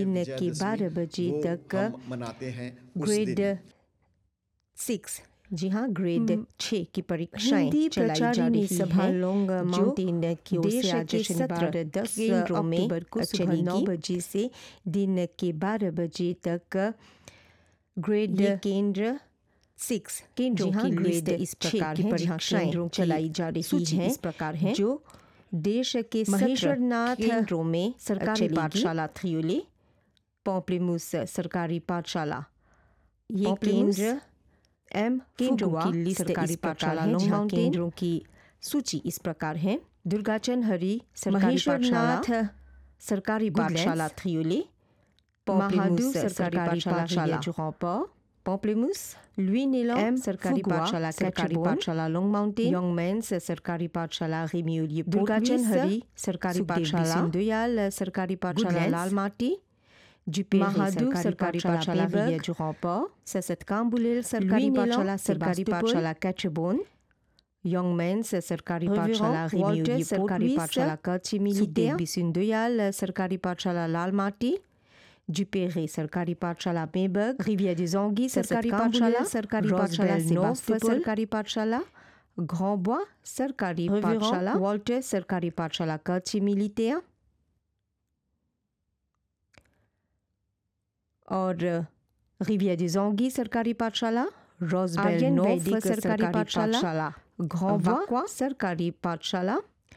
दिन के 12 बजे तक मनाते हैं उस ग्रेड दिन। 6 जी हाँ ग्रेड 6 की परीक्षाएं चलाई जा रही सभा है लोंग जो माउंटेन की ओर देश से आज के शनिवार 10 केंद्रों में अक्टूबर को सुबह 9 चलेगी। बजे से दिन के 12 बजे तक ग्रेड ये केंद्र 6 केंद्रों जी हाँ की लिस्ट ग्रेड इस 6 प्रकार की है, जहाँ परीक्षाएं केंद्रों की चलाई जा रही सूची है इस प्रकार है। जो देश के महेश्वरनाथ केंद्रों में सरकारी चलेगी। पाठशाला थ्रियोले पॉम्प्लीमूस सरकारी पाठशाला ये पॉम्प्लीमूस, केंद्र एम केंद्रों फुगुआ की लिस्ट सरकारी इस प्रकार पाठशाला है, लॉन्ग जहाँ माउंटेन केंद्रों की सूची इस प्रकार है। दुर्गाचन हरी सरकारी पाठशाला महेश्वरनाथ सरकारी गुडलैंड्स, पाठशाला थ्रियोले महादू पॉम्प्लीमूस सरकारी सरकारी पाठशाला पाठशाला जुरांपा, पॉम्प्लीमूस लुई नीलम एम सरकारी फुगुआ पाठशाला सरकारी कैचबोन, पाठशाला लॉन्ग माउंटेन यंग मेंस सरकारी पाठशाला रेमियोलिए दुर्गाचन हरी सरकारी सुखदेव पाठशाला बिसिंदयाल सरकारी पाठशाला गुडलैंड्स, लाल माटी महादू सरकारी पाठशाला रिविया जुरांपा, ससत काम्बुलेल सरकारी नीलम पाठशाला सरकारी सेबास्टोपोल, पाठशाला कैचबोन यंग मेंस सरकारी Reverend पाठशाला Walter रेमियोलिए सरकारी Portvis, पाठशाला कच्ची सुखदेव मिलिटिया बिसिंदयाल सरकारी पाठशाला लाल माटी जुपेरे सरकारी पाठशाला मेबर्ग रिविया des Anguilles सरकारी पाठशाला सरकारी पाठशाला नॉर्थ सरकारी पाठशाला ग्रांड बॉis सरकारी Reverend पाठशाला वॉल्टर सरकारी पाठशाला कच्ची मिलिटिया और रिविया des Anguilles सरकारी पाठशाला रोजबेल आर्यन नॉर्थ वैदिक सरकारी पाठशाला ग्रांड वाकवा बॉis सरकारी पाठशाला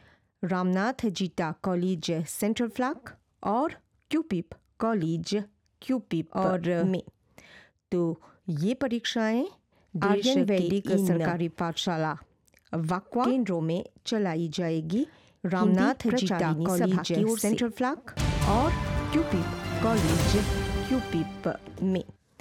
रामनाथ जीता कॉलेज सेंट्रल फ्लैग और क्यूपिप कॉलेज क्यूपिप और में तो ये परीक्षाएं देश आर्यन के वैदिक इन सरकारी पाठशाला वाकवा केंद्रों में चलाई जाएगी हिंदी रामनाथ जीता प्रचारिणी सभा कॉलेज की ओर से। सेंट्रल फ्लैग और क्यूपिप कॉलेज क्यूपिप में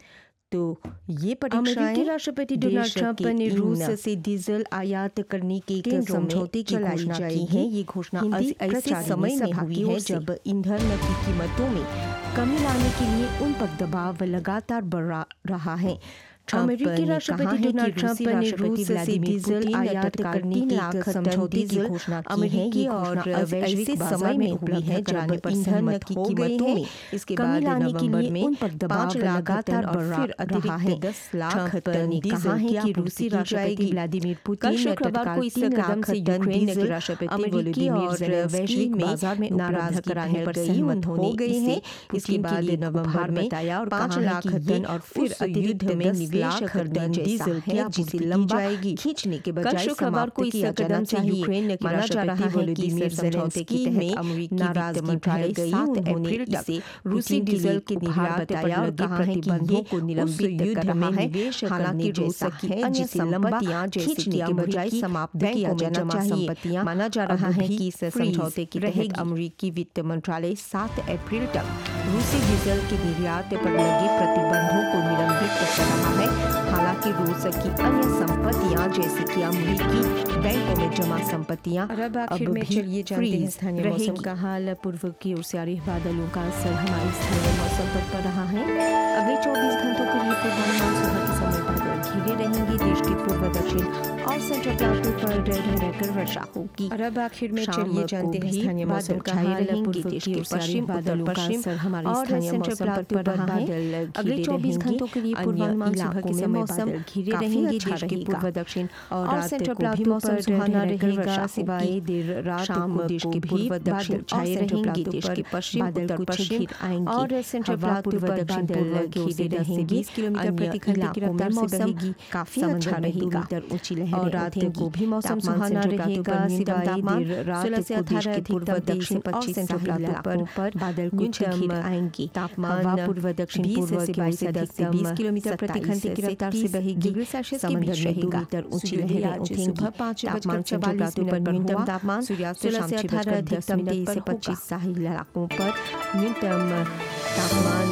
तो ये परीक्षाएं अमेरिकी राष्ट्रपति देश डोनाल्ड ट्रंप के ने इन रूस से डीजल आयात करने के एक केंद्रों में समझौते की चलाई घोषणा की जाएगी। है। ये घोषणा हिंदी ऐसे प्रचारिणी समय में सभा हुई की है ओर से। जब ईंधन की कीमतों में कमी लाने के लिए उन पर दबाव लगातार बढ़ रहा है। अमेरिकी राष्ट्रपति डोनाल्ड ट्रंप ने रूस से डीजल आयात करने के एक समझौते की घोषणा की है। ये और वैश्विक समय में हुई है जब ईंधन की कीमतों में इसके कमी लाने के लिए उन पर दबाव लगातार बढ़ रहा है। 10 लाख ट्रंप ने कहा है कि रूसी राष्ट्रपति व्लादिमीर पुतिन शुक्रवार को इस कदम से यूक्रेन के राष्ट्रपति अमेरिकी और वैश्विक बाजार में नाराज कराने पर सहमत हो गई है। इसके बाद नवंबर में बताया और 5 लाख टन और फिर अतिरिक्त में निवेश करने डीजल है जिसे लंबा खींचने के कल बजाय शुक्रवार को इस कदम से यूक्रेन के माना जा रहा है कि राष्ट्रपति समझौते के में तहत अमेरिकी नाराजगी मंत्रालय फैल गई। 7 उन्होंने अप्रैल इसे तक रूसी पुतिन के डीजल लिए के उपहार निर्यात बताया और पर कहा लगे है कि प्रतिबंधों ये को निलंबित उस कर युद्ध रहा में है। निवेश हालांकि करने जैसा जैसा कि है जिसे जिसे लंबा संपत्तियां जैसे खींचने कि के बजाय अमेरिकी समाप्त बैंकों किया में जाना जमा चाहिए। संपत्तियां माना जा रहा अब है भी कि इस फ्रीज समझौते के तहत रहेगी। अमेरिकी वित्त मंत्रालय 7 अप्रैल तक रूसी डीजल के निर्यात पर लगे प्रतिबंधों को निलंबित कर रहा है। हालांकि रूस की अन्य संपत्तियां जैसे कि अमेरिकी बैंकों में जमा संपत्तियां अब आखिर में भी चलिए जानते हैं फ्रीज स्थानीय मौसम रहेगी। का हाल। पूर्व की ओर से आ रहे बादलों का असर हमारे स्थानीय मौसम पर पड़ रहा है। अगले 24 घंटों के लिए पूर्वानुमान सुबह के समय बादल घिरे रहेंगे। देश के पूर्व दक्षिण और सेंट्रल प्लाटू पर रहकर वर्षा होगी। और अब आखिर में शाम चलिए को जानते हैं भी स्थानीय मौसम का बादल हाल। रहेंगे। पूर्व देश की के ओर से आ रहे पश्चिम बादलों का पश्चिम असर हमारे और स्थानीय सेंट्रल मौसम पर प्लाटू पड़ पर रहा है। बादल अगले घिरे 24 रहेंगे। घंटों के लिए अन्य पूर्वानुमान सुबह इलाकों के में समय मौसम बादल घिरे काफी रहेंगे। अच्छा देश के रहेगा। पूर्व दक्षिण और और रात सेंट्रल को भी प्लाटू मौसम पर सुहाना रहकर रहेगा। वर्षा सिवाय होगी। देर रात शाम को देश को के भी पूर्व दक्षिण बादल छाए और सेंट्रल रहेंगे। प्लाटू देश पर के पश्चिम बादल उत्तर कुछ पश्चिम घिर आएंगे। और सेंट्रल हवा प्लाटू पूर्व पर दक्षिण बादल पूर्व की ओर से घिरे 10 से रहेंगे। 20 किलोमीटर अन्य प्रति घंटे की इलाकों में रफ्तार से मौसम बहेगी। काफी समंदर अच्छा रहेगा। रहेगा। ऊंची लहरें और रात उठेंगी। को भी मौसम तापमान सुहाना सेंट्रल प्लाटू रहेगा। पर न्यूनतम सिवाय तापमान देर रात 16 से को देश 18 के पूर्व अधिकतम 23 दक्षिण से और 25 सेंट्रल साहिल प्लाटू इलाकों पर बादल कुछ न्यूनतम घिर आएंगी। तापमान हवा पूर्व दक्षिण 20 पूर्व से की ओर 22 से 10 से 20 किलोमीटर प्रति घंटे की रफ्तार से बहेगी। डिग्री सेल्सियस के समंदर बीच में रहेगा। 2 मीटर ऊंची सूर्योदय लहरें आज उठेंगी। सुबह 5 बजकर तापमान सेंट्रल 44 प्लाटू पर मिनट पर न्यूनतम हुआ। तापमान सूर्यास्त 16 से 6 18 बजकर 10 अधिकतम मिनट 23 से पर 25 होगा। साहिल इलाकों पर न्यूनतम तापमान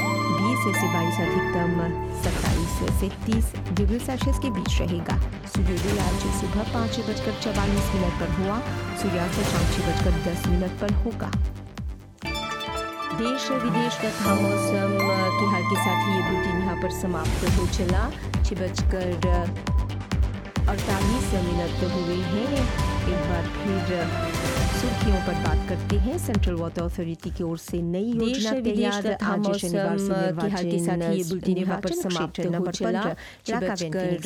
20 से 22 अधिकतम 27 से 30 डिग्री सेल्सियस के बीच रहेगा। सूर्योदय आज सुबह 5 बजकर 44 मिनट पर हुआ। सूर्यास्त शाम 6 बजकर 10 मिनट पर होगा। देश विदेश तथा मौसम के हाल के साथ ही ये बुलेटिन यहाँ पर समाप्त हो चला। 6 बजकर 48 मिनट हो गई है। एक बार फिर सुर्खियों पर बात करते हैं। सेंट्रल वाटर अथॉरिटी की ओर से नई योजना तैयार। आज शनिवार से निर्वाचन समाप्त हो चला।